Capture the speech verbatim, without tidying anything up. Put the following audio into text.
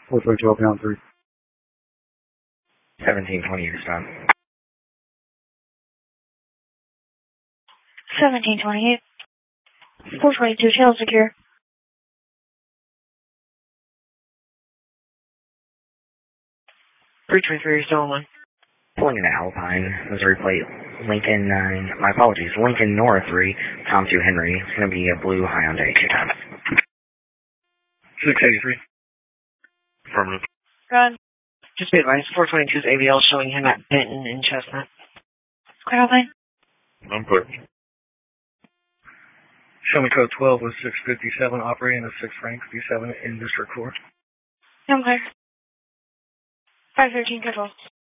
four three twelve pound three. seventeen twenty, your stop. seventeen twenty-eight. four twenty-two, channel secure. three twenty-three, still on line. Pulling into Alpine, Missouri plate, Lincoln nine, my apologies, Lincoln Nora three, Tom two Henry. It's going to be a blue Hyundai two times. six eighty-three. Affirmative. Run. Just be advised, four twenty-two's A B L showing him at Benton in Chestnut. Clear on line. I'm clear. Show me code twelve with six fifty-seven operating at six rank fifty-seven in District four. I'm clear. five thirteen, control.